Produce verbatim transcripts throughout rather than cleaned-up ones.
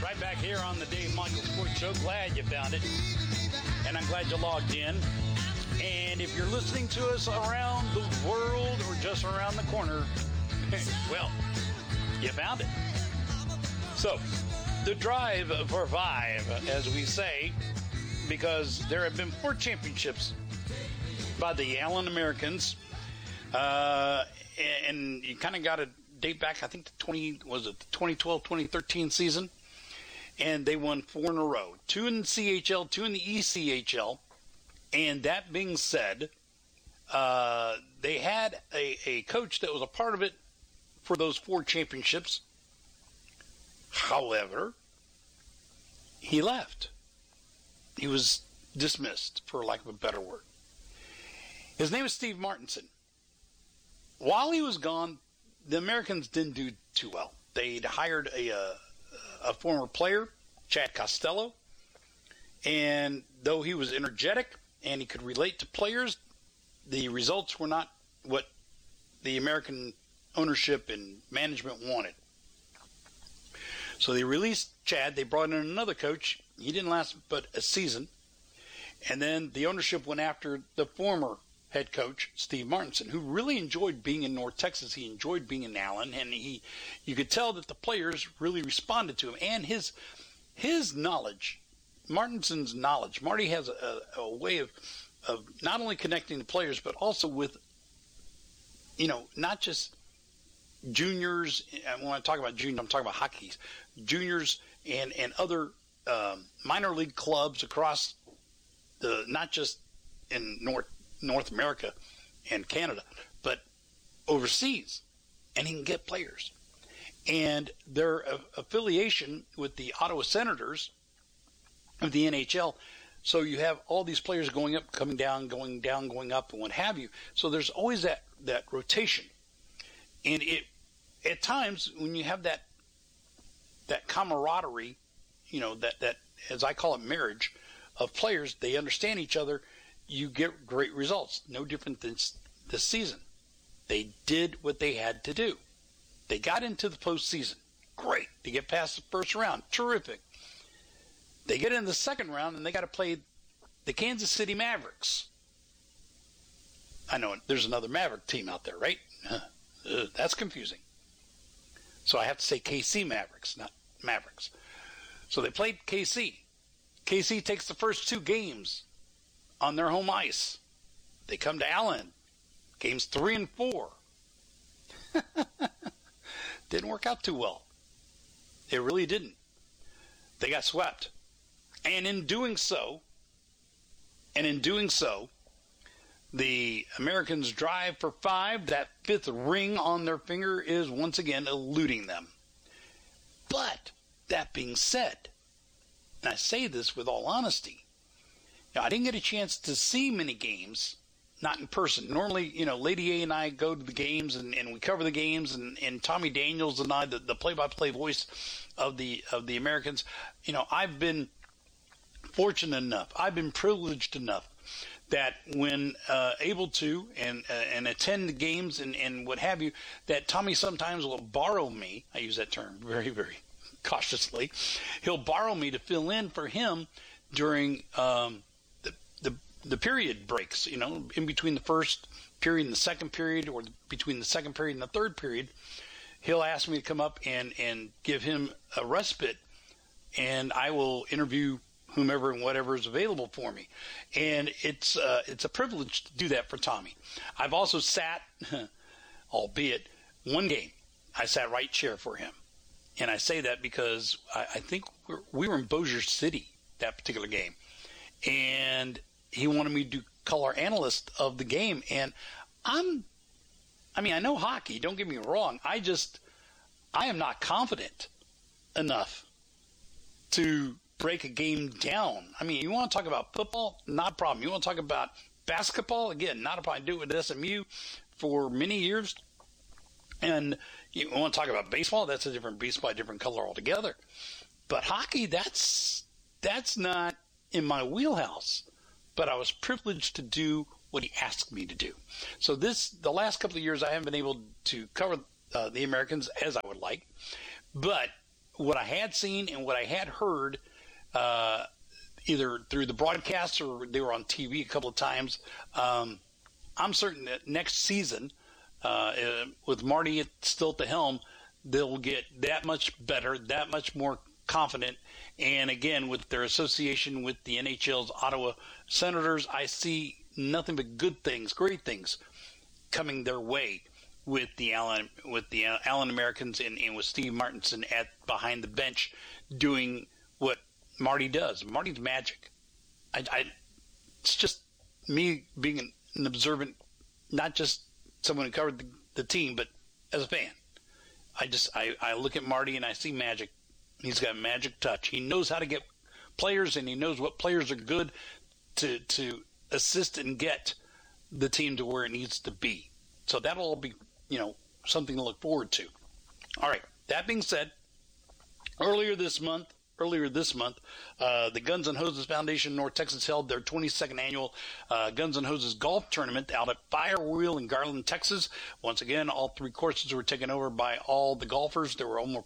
Right back here on the Dave Michael Sports Show. Glad you found it. And I'm glad you logged in. And if you're listening to us around the world or just around the corner, well, you found it. So, the drive for five, as we say, because there have been four championships by the Allen Americans. Uh, and you kind of got to date back, I think, to twenty, was it the twenty twelve twenty thirteen season? And they won four in a row. Two in the C H L, two in the E C H L. And that being said, uh, they had a, a coach that was a part of it for those four championships. However, he left. He was dismissed, for lack of a better word. His name is Steve Martinson. While he was gone, the Americans didn't do too well. They'd hired a, a, a former player, Chad Costello, and though he was energetic and he could relate to players, the results were not what the American ownership and management wanted. So they released Chad. They brought in another coach. He didn't last but a season. And then the ownership went after the former head coach, Steve Martinson, who really enjoyed being in North Texas. He enjoyed being in Allen, and he, you could tell that the players really responded to him. And his his knowledge, Martinson's knowledge. Marty has a, a way of, of not only connecting the players, but also with, you know, not just juniors. And when I talk about juniors, I'm talking about hockey. Juniors and, and other um, minor league clubs across the, not just in North North America and Canada, but overseas, and he can get players. And their uh, affiliation with the Ottawa Senators of the N H L, so you have all these players going up, coming down, going down, going up, and what have you. So there's always that, that rotation. And it at times, when you have that that camaraderie, you know, that, that as I call it, marriage of players, they understand each other, you get great results. No different than this season. They did what they had to do. They got into the postseason. Great. They get past the first round. Terrific. They get in the second round, and they got to play the Kansas City Mavericks. I know there's another Maverick team out there, right? Uh, that's confusing. So I have to say K C Mavericks, not Mavericks. So they played K C. K C takes the first two games on their home ice. They come to Allen. Games three and four. Didn't work out too well. It really didn't. They got swept. And in doing so, and in doing so, the Americans' drive for five, that fifth ring on their finger, is once again eluding them. But, that being said, and I say this with all honesty, now, I didn't get a chance to see many games, not in person. Normally, you know, Lady A and I go to the games, and, and we cover the games, and, and Tommy Daniels and I, the, the play-by-play voice of the of the Americans, you know, I've been fortunate enough, I've been privileged enough that when uh, able to and uh, and attend the games and, and what have you, that Tommy sometimes will borrow me. I use that term very, very cautiously. He'll borrow me to fill in for him during um, the, the the period breaks, you know, in between the first period and the second period, or between the second period and the third period. He'll ask me to come up and, and give him a respite, and I will interview whomever and whatever is available for me. And it's uh, it's a privilege to do that for Tommy. I've also sat, albeit one game, I sat right chair for him. And I say that because I, I think we're, we were in Bossier City that particular game. And he wanted me to do color analyst of the game. And I'm, I mean, I know hockey, don't get me wrong. I just, I am not confident enough to break a game down. I mean, you want to talk about football? Not a problem. You want to talk about basketball? Again, not a problem. I do it with S M U for many years. And you want to talk about baseball? That's a different beast by a different color altogether. But hockey, that's that's not in my wheelhouse. But I was privileged to do what he asked me to do. So this, the last couple of years, I haven't been able to cover uh, the Americans as I would like. But what I had seen and what I had heard, uh, either through the broadcast or they were on T V a couple of times, um, I'm certain that next season, uh, uh, with Marty still at the helm, they'll get that much better, that much more confident. And again, with their association with the N H L's Ottawa Senators, I see nothing but good things, great things coming their way with the Allen with the Allen Americans and, and with Steve Martinson at behind the bench doing what Marty does. Marty's magic. I, I it's just me being an, an observant, not just someone who covered the, the team, but as a fan. I just I, I look at Marty and I see magic. He's got magic touch. He knows how to get players, and he knows what players are good to to assist and get the team to where it needs to be. So that'll all be, you know, something to look forward to. All right. That being said, earlier this month, earlier this month, uh, the Guns N' Hoses Foundation North Texas held their twenty-second annual uh, Guns N' Hoses golf tournament out at Firewheel in Garland, Texas. Once again, all three courses were taken over by all the golfers. There were almost,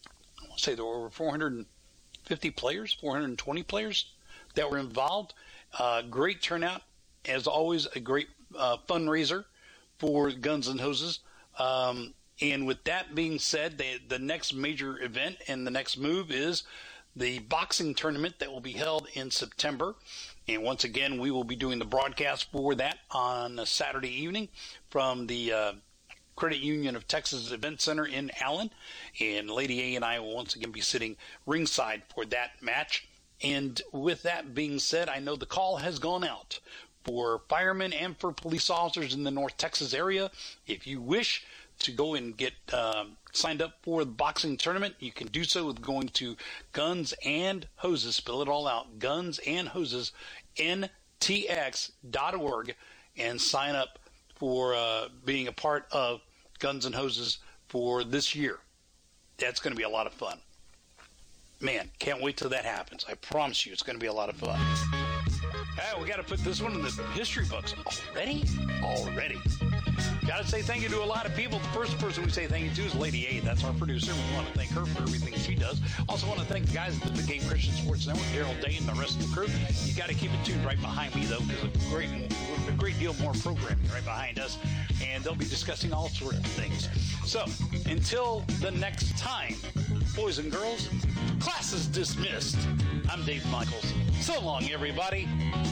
I want to say there were over four hundred fifty players, four hundred twenty players that were involved. Uh, great turnout. As always, a great uh, fundraiser for Guns N' Hoses. Um, and with that being said, they, the next major event and the next move is the boxing tournament that will be held in September. And once again, we will be doing the broadcast for that on a Saturday evening from the uh, Credit Union of Texas Event Center in Allen. And Lady A and I will once again be sitting ringside for that match. And with that being said, I know the call has gone out for firemen and for police officers in the North Texas area. If you wish to go and get um, signed up for the boxing tournament, you can do so with going to Guns and Hoses, spell it all out, Guns and Hoses, N T X dot org, and sign up for uh, being a part of Guns and Hoses for this year. That's going to be a lot of fun. Man, can't wait till that happens. I promise you it's going to be a lot of fun. Hey, we got to put this one in the history books. Already? Already. Got to say thank you to a lot of people. The first person we say thank you to is Lady A. That's our producer. We want to thank her for everything she does. Also want to thank the guys at the Big Game Christian Sports Network, Daryl Day and the rest of the crew. You got to keep it tuned right behind me, though, because a great, a great deal more programming right behind us, and they'll be discussing all sorts of things. So, until the next time, boys and girls, class is dismissed. I'm Dave Michaels. So long, everybody.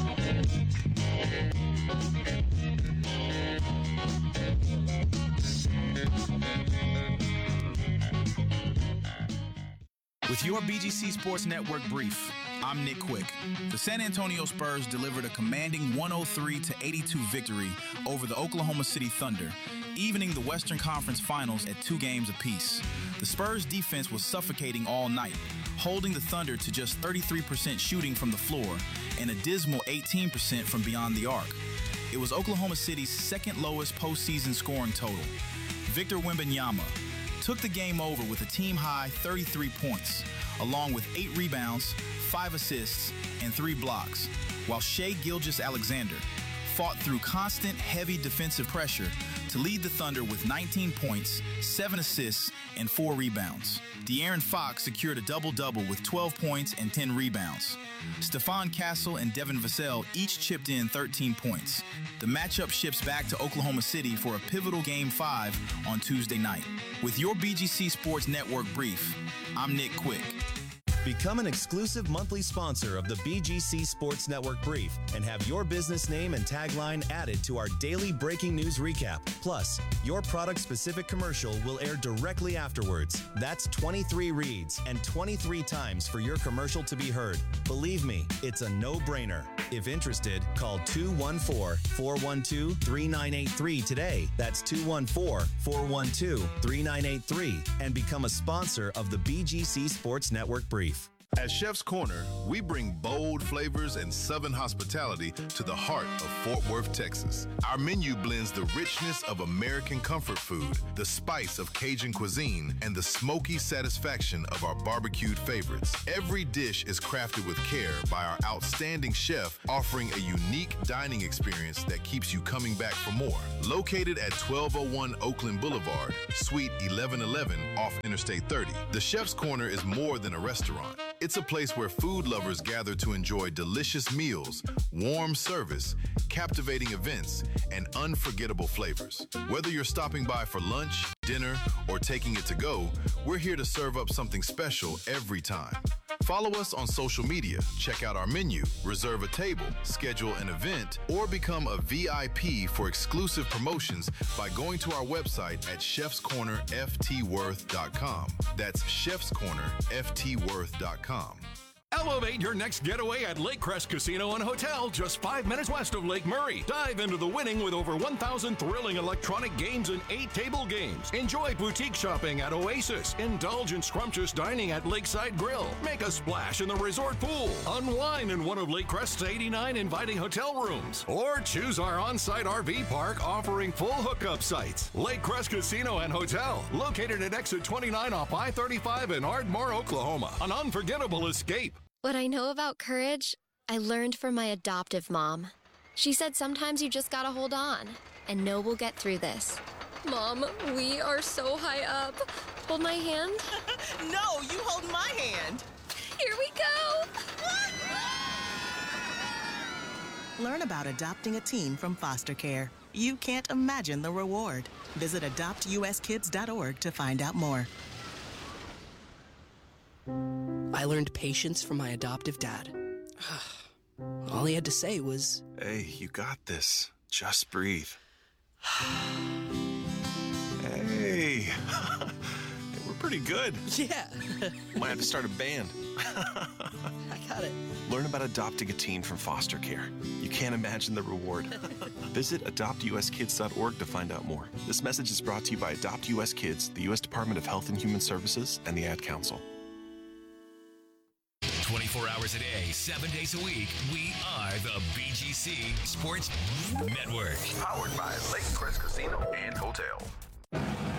With your B G C Sports Network brief, I'm Nick Quick. The San Antonio Spurs delivered a commanding one oh three to eighty-two victory over the Oklahoma City Thunder, evening the Western Conference Finals at two games apiece. The Spurs defense was suffocating all night, holding the Thunder to just thirty-three percent shooting from the floor and a dismal eighteen percent from beyond the arc. It was Oklahoma City's second lowest postseason scoring total. Victor Wembanyama took the game over with a team-high thirty-three points, along with eight rebounds, five assists, and three blocks, while Shai Gilgeous-Alexander fought through constant, heavy defensive pressure to lead the Thunder with nineteen points, seven assists, and four rebounds. De'Aaron Fox secured a double-double with twelve points and ten rebounds. Stephon Castle and Devin Vassell each chipped in thirteen points. The matchup shifts back to Oklahoma City for a pivotal Game five on Tuesday night. With your B G C Sports Network brief, I'm Nick Quick. Become an exclusive monthly sponsor of the B G C Sports Network Brief and have your business name and tagline added to our daily breaking news recap. Plus, your product-specific commercial will air directly afterwards. That's twenty-three reads and twenty-three times for your commercial to be heard. Believe me, it's a no-brainer. If interested, call two one four, four one two, three nine eight three today. That's two one four, four one two, three nine eight three and become a sponsor of the B G C Sports Network Brief. At Chef's Corner, we bring bold flavors and Southern hospitality to the heart of Fort Worth, Texas. Our menu blends the richness of American comfort food, the spice of Cajun cuisine, and the smoky satisfaction of our barbecued favorites. Every dish is crafted with care by our outstanding chef, offering a unique dining experience that keeps you coming back for more. Located at twelve oh one Oakland Boulevard, Suite eleven eleven off Interstate thirty, the Chef's Corner is more than a restaurant. It's a place where food lovers gather to enjoy delicious meals, warm service, captivating events, and unforgettable flavors. Whether you're stopping by for lunch, dinner, or taking it to go, we're here to serve up something special every time. Follow us on social media, check out our menu, reserve a table, schedule an event, or become a V I P for exclusive promotions by going to our website at chefs corner f t worth dot com. That's chefs corner f t worth dot com. Elevate your next getaway at Lake Crest Casino and Hotel, just five minutes west of Lake Murray. Dive into the winning with over one thousand thrilling electronic games and eight table games. Enjoy boutique shopping at Oasis. Indulge in scrumptious dining at Lakeside Grill. Make a splash in the resort pool. Unwind in one of Lake Crest's eighty-nine inviting hotel rooms. Or choose our on-site R V park offering full hookup sites. Lake Crest Casino and Hotel, located at exit twenty-nine off I thirty-five in Ardmore, Oklahoma. An unforgettable escape. What I know about courage, I learned from my adoptive mom. She said sometimes you just gotta hold on and know we'll get through this. Mom, we are so high up. Hold my hand. No, you hold my hand. Here we go. Learn about adopting a teen from foster care. You can't imagine the reward. Visit adopt u s kids dot org to find out more. I learned patience from my adoptive dad. All he had to say was, "Hey, you got this. Just breathe." Hey, we're pretty good. Yeah. Might have to start a band. I got it. Learn about adopting a teen from foster care. You can't imagine the reward. Visit adopt u s kids dot org to find out more. This message is brought to you by Adopt U S Kids, the U S Department of Health and Human Services, and the Ad Council. twenty-four hours a day, seven days a week, we are the B G C Sports Network. Powered by Lake Crest Casino and Hotel.